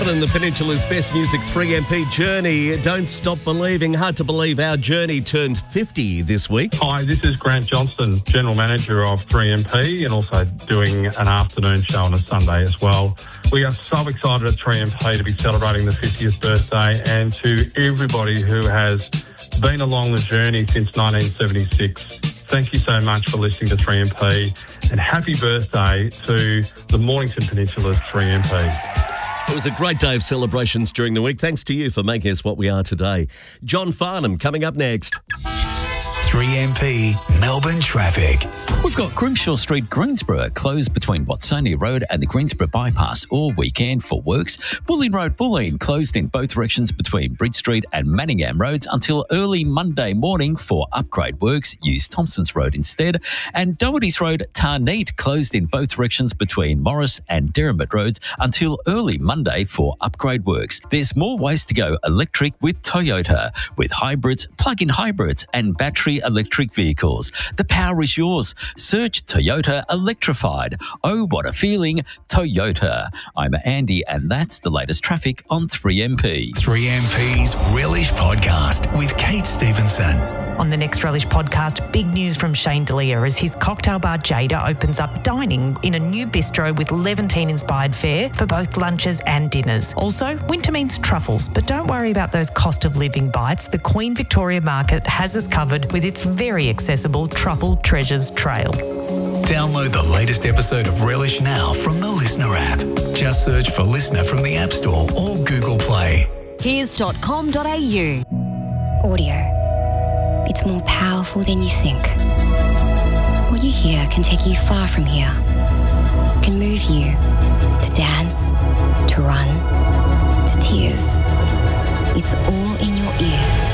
Opening the Peninsula's best music 3MP Journey. Don't stop believing. Hard to believe our Journey turned 50 this week. Hi, this is Grant Johnston, General Manager of 3MP and also doing an afternoon show on a Sunday as well. We are so excited at 3MP to be celebrating the 50th birthday, and to everybody who has been along the journey since 1976. Thank you so much for listening to 3MP, and happy birthday to the Mornington Peninsula's 3MP. It was a great day of celebrations during the week. Thanks to you for making us what we are today. John Farnham coming up next. 3MP Melbourne traffic. We've got Grimshaw Street, Greensborough, closed between Watsonia Road and the Greensborough Bypass all weekend for works. Bulleen Road, Bulleen, closed in both directions between Bridge Street and Manningham Roads until early Monday morning for upgrade works. Use Thompson's Road instead. And Doherty's Road, Tarneet, closed in both directions between Morris and Derrimut Roads until early Monday for upgrade works. There's more ways to go electric with Toyota, with hybrids, plug-in hybrids and battery electric vehicles. The power is yours. Search Toyota Electrified. Oh, what a feeling, Toyota. I'm Andy, and that's the latest traffic on 3MP. 3MP's Relish Podcast with Kate Stevenson. On the next Relish Podcast, big news from Shane D'Elia as his cocktail bar Jada opens up dining in a new bistro with Levantine-inspired fare for both lunches and dinners. Also, winter means truffles, but don't worry about those cost of living bites. The Queen Victoria Market has us covered with its very accessible Truffle Treasures Trail. Download the latest episode of Relish now from the Listener app. Just search for Listener from the App Store or Google Play. Here's.com.au. Audio. It's more powerful than you think. What you hear can take you far from here. It can move you to dance, to run, to tears. It's all in your ears.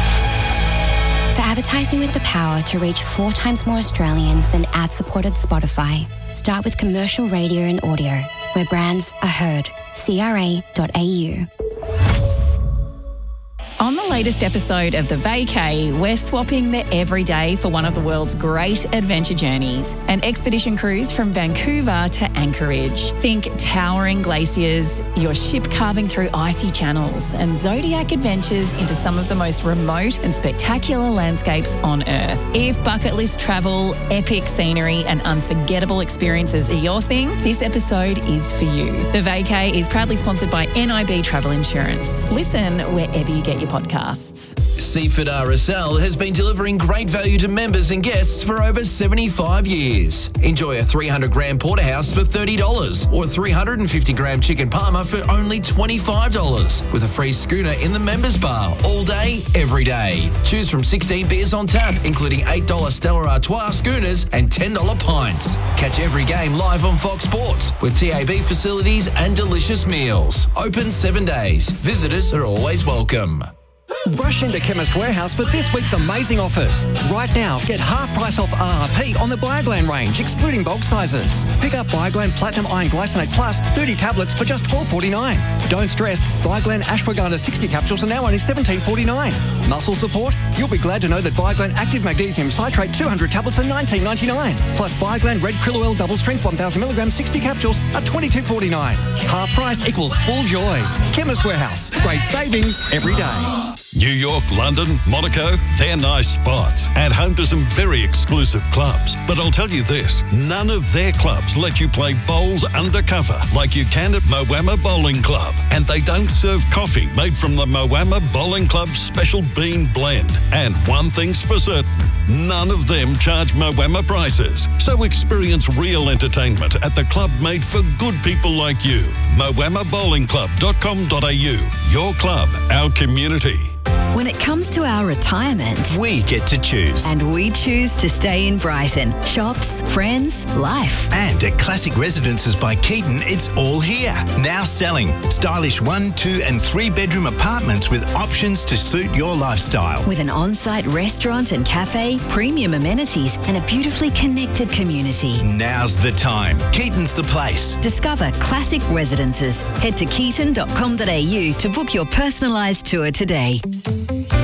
For advertising with the power to reach 4 times more Australians than ad-supported Spotify, start with commercial radio and audio, where brands are heard. CRA.au. On the latest episode of The Vacay, we're swapping the everyday for one of the world's great adventure journeys, an expedition cruise from Vancouver to Anchorage. Think towering glaciers, your ship carving through icy channels, and zodiac adventures into some of the most remote and spectacular landscapes on Earth. If bucket list travel, epic scenery, and unforgettable experiences are your thing, this episode is for you. The Vacay is proudly sponsored by NIB Travel Insurance. Listen wherever you get your podcasts. Seaford RSL has been delivering great value to members and guests for over 75 years. Enjoy a 300-gram porterhouse for $30 or a 350-gram chicken parma for only $25 with a free schooner in the members bar all day, every day. Choose from 16 beers on tap, including $8 Stella Artois schooners and $10 pints. Catch every game live on Fox Sports with TAB facilities and delicious meals. Open 7 days. Visitors are always welcome. Rush into Chemist Warehouse for this week's amazing offers. Right now, get half price off RRP on the Bioglan range, excluding bulk sizes. Pick up Bioglan Platinum Iron Glycinate Plus 30 tablets for just $12.49. Don't stress, Bioglan Ashwagandha 60 capsules are now only $17.49. Muscle support? You'll be glad to know that Bioglan Active Magnesium Citrate 200 tablets are $19.99. Plus Bioglan Red Krill Oil Double Strength 1000 milligrams 60 capsules are $22.49. Half price equals full joy. Chemist Warehouse. Great savings every day. New York, London, Monaco, they're nice spots and home to some very exclusive clubs. But I'll tell you this, none of their clubs let you play bowls undercover like you can at Moama Bowling Club. And they don't serve coffee made from the Moama Bowling Club's special bean blend. And one thing's for certain, none of them charge Moama prices. So experience real entertainment at the club made for good people like you. MoamaBowlingClub.com.au. Your club, our community. When it comes to our retirement, We get to choose. and we choose to stay in Brighton. Shops, friends, life. And at Classic Residences by Keaton, it's all here. Now selling. Stylish 1, 2 and 3 bedroom apartments with options to suit your lifestyle. With an on-site restaurant and cafe, premium amenities, and a beautifully connected community. Now's the time. Keaton's the place. Discover Classic Residences. Head to keaton.com.au to book your personalised tour today.